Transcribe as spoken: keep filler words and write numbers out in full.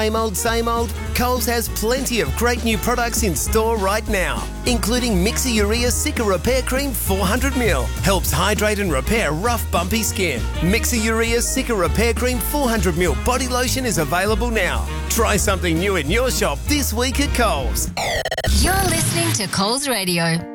Same old, same old? Coles has plenty of great new products in store right now, including Mixer Urea Cica Repair Cream four hundred milliliters. Helps hydrate and repair rough, bumpy skin. Mixer Urea Cica Repair Cream four hundred milliliters body lotion is available now. Try something new in your shop this week at Coles. You're listening to Coles Radio.